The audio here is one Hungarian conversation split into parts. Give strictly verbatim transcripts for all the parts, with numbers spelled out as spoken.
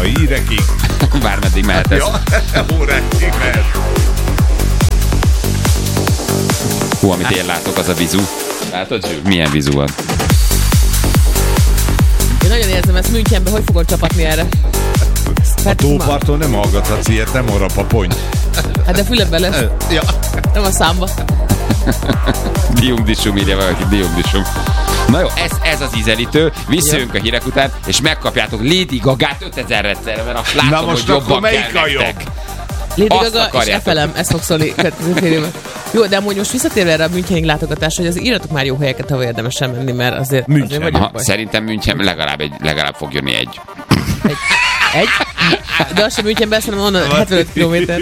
hírekig. Bármeddig mehet ez. Ja, órákig mehet. Hú, amit én látok, az a vizu. Látod, Zsül? Milyen vizu van? Én nagyon érzem ezt Münchenben, hogy fogod csapatni erre? A tóparton nem hallgathatsz ilyet, nem arra papony. Hát de fülemben lesz. Ja. Nem a számba. Diumdisum, írja valaki, diumdisum. Na jó, ez, ez az ízelítő, visszajönk a hírek után, és megkapjátok Lady Gagát ötezer-szer, mert azt látom, na most hogy jobban melyik kell a jobb? nektek. Lady Azt Gaga és akarjátok. ef el em, ez fog szólni következő fél évben. Jó, de amúgy most visszatérve erre a Münchenig látogatás, hogy az írjatok már jó helyeket, ahol érdemesen menni, mert azért, azért vagyok Aha, baj. szerintem München legalább, egy, legalább fog jönni egy. Egy? Egy? De az sem Münchenben, szerintem onnan hetvenöt kilométer.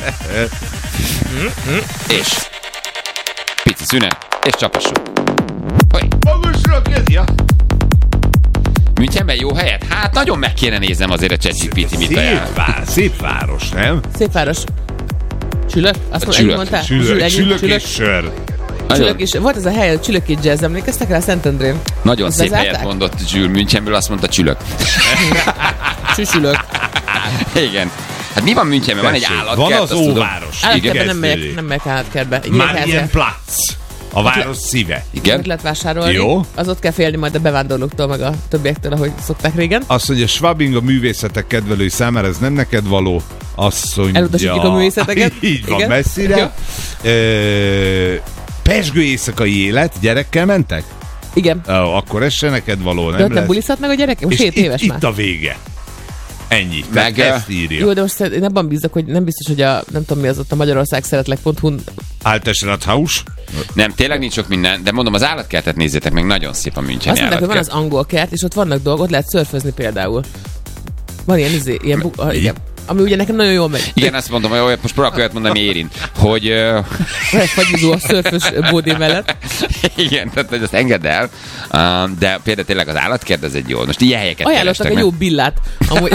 És pici szünet, és csapassuk. Hogy? Magasra kezdja. Münchenben jó helyet? Hát nagyon meg kéne néznem azért a ChatGPT mit ajánl. Szép, vá- szép város, nem? Szép város. Csülök? Azt mondja, Csülök. mondtál? Csülök, Ennyi? csülök Csülök? és sör. Csülök is. Volt ez a hely, a Csülöki Jazz, emlékeztek rá Szentendrén? Nagyon Azt szép bezárták? helyet mondott Jules Münchenből, azt mondta csülök. Csüsülök. Igen. Hát mi van Münchenben? Van egy Tessék, állatkert, van az azt tudom. óváros. Állatkertben nem Kezdődik. megyek, nem megyek állatkertbe. Marienplatz. A város szíve. Igen? Meg lehet vásárolni. Jó. Az ott kell félni majd a bevándorlóktól, meg a többiektől, ahogy szokták régen. Azt mondja, Schwabing a művészetek kedvelői számára ez nem neked való. Azt mondja... Elutasítjuk a művészeteket. Így van, Igen. messzire. Ö, Pezsgő éjszakai élet, gyerekkel mentek? Igen. Ó, akkor ez se neked való, De nem ott nem lesz? bulizhat meg a gyerek? Most És hét itt, éves itt már. a vége. Ennyi. Meg, Meg ezt írja. Jó, de most én abban bízok, hogy nem biztos, hogy a, nem tudom mi az ott a Magyarország szeretlek pont hu Altes Rathaus. Nem, tényleg nincs sok minden, de mondom, az állatkertet nézzétek meg, nagyon szép a Müncheni Azt mondták, hogy van állatkert. az angol kert, és ott vannak dolgok, ott lehet szörfözni például. Van ilyen, izé, ilyen bu- ah, igen. Ami ugye nekem nagyon jól megy. Igen, azt mondom, hogy olyat, most próbálok olyat mondani, ami érint. Hogy... Uh, Vagy fagyizó a szörfös bódé mellett. igen, tehát hogy azt engedd el. Uh, de például tényleg az állatkert, ez egy jó. Most ilyen helyeket Ajánlottak kerestek egy jó meg. billát. Amúgy...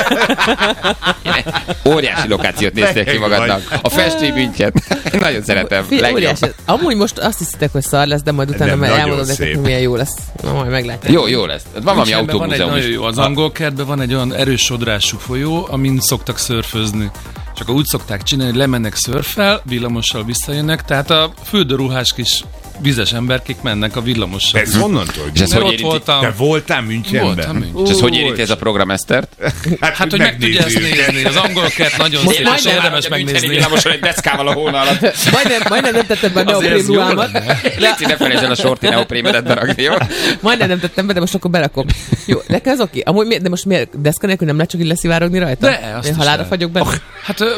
Óriási lokációt néztél ki magadnak. A festői München. Nagyon szeretem. Figyelj, Legjobb. óriási. Amúgy most azt hiszitek, hogy szar lesz, de majd utána Nem, már nagyon elmondom nektek, szép. hogy milyen jó lesz. Na, majd meglátják. Jó, jó lesz. Van valami Münchenben van egy autómúzeum nagyon is. jó, az angol kertben van egy olyan erős sodrású folyó, amin szoktak szörfözni. Csak úgy szokták csinálni, hogy lemennek szörffel, villamossal visszajönnek, tehát a fürdőruhás kis vizes emberkék mennek a villamossal. Ez honnan tudod? És ez Mert hogy ott érinti? voltam. Te voltál Münchenben? Voltam München. És ez hogy Ó, érinti ez a program Esztert? Hát, hogy meg tudja ezt nézni. Az angol kert nagyon Most szép, és majdnem- érdemes megnézni. Villamoson egy deszkával a hóna alatt. Majdnem, majdnem nem tettem be a Azért neoprém ez jó ruhámat. Léci, ne felejtsd el a sorti neoprémedet berakni, jó? Majdnem nem tettem be, de most akkor berakom. Jó, nekem ez oké. Amúgy miért, de most miért deszka nélkül nem lehet csak így leszivárogni rajta? De, azt Én is halálra lehet. fagyok benne. Hát ö,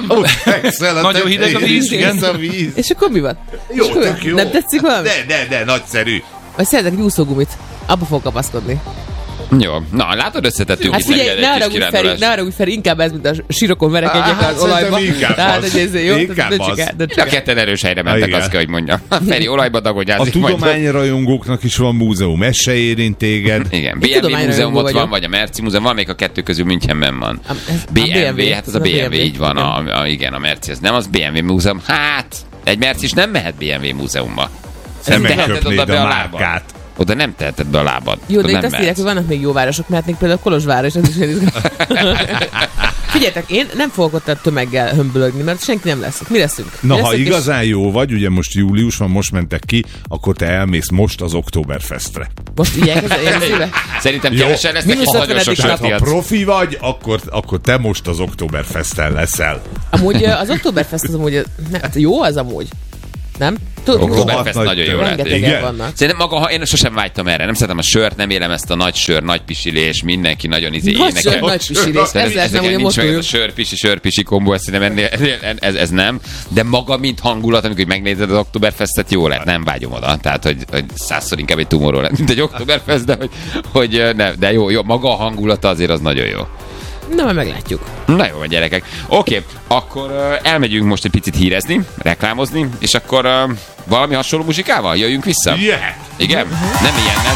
nagyon hideg a víz, igen. a víz. És akkor mi van? Jó, És akkor tök jó. Nem tetszik valami? De, de, de, nagyszerű. Vagy szeretek egy úszógumit. Abba fog kapaszkodni. Jó. Na, látod, összetettünk Hát itt figyelj, neked ne egy arra kis úgy Feri, kirándulás. ne arra úgy Feri, inkább ez, mint a sírokon verekedjek Hát, az olajba. szerintem inkább Tehát, az. hogy ez jó, Inkább döntsük az. el, A döntsük el. ketten erős helyre mentek, Igen. azt kell, hogy mondjam. Feri olajba A dagogyázik majd. tudományrajongóknak is van múzeum, ez se érint téged. Igen, Én bé em vé tudományrajongó múzeum ott van, vagyok. vagy a Merci múzeum, van, még a kettő közül Münchenben van. A- ez- a bé em vé, bé em vé, hát az a ez a bé em vé, bé em vé, így van, a, a, igen, a Merci, ez nem az bé em vé múzeum. Hát, egy Merci is nem mehet bé em vé múzeumba. Nem teheted megköpnéd oda be a a lábad. márkát. Oda nem teheted be a lábad. Jó, Oda de itt nem azt írják, mehetsz. hogy vannak még jó városok, mehetnék például Kolozsvárra, és ez is egy izgalmas. Figyeljetek, én nem fogok ott a tömeggel hömbölögni, mert senki nem lesz. Mi leszünk? Mi Na, ha leszünk, és- igazán jó vagy, ugye most július van, most mentek ki, akkor te elmész most az Oktoberfestre. Most ilyen ez ilyen szíve? Szerintem Jó. kevesen lesznek, Mínusz ha nagyon ötvenedik sok Tehát ha piac. profi vagy, akkor, akkor te most az Oktoberfesten leszel. Amúgy ö, az Oktoberfest az amúgy, ne, hát jó az amúgy. Nem? Tudod, Oktoberfest Rohadt nagyon nagy jó tömeg. lehet. rengetegen Igen. vannak. Szerintem maga, ha én sosem vágytam erre, nem szeretem a sört, nem élem ezt a nagy sör, nagy pisilés, mindenki nagyon izé Nagy énekel. sör, nagy pisilés. Szerintem Ez lehetne ezeken amúgy a nincs meg ez a mottójuk. sör-pisi, sör-pisi kombó, ezt szerintem ennél, ennél, ez, ez nem. De maga, mint hangulat, amikor megnézed az Oktoberfestet, jó lett, nem vágyom oda. Tehát, hogy, hogy százszor inkább egy tumorról lett, mint egy Oktoberfest, de, hogy, hogy nem, de jó, jó, maga a hangulata azért az nagyon jó. Na, majd meglátjuk. Na jó, gyerekek. Oké, akkor uh, elmegyünk most egy picit hírezni, reklámozni, és akkor uh, valami hasonló muzsikával jöjjünk vissza? Yeah. Igen? Nem ilyen, nem?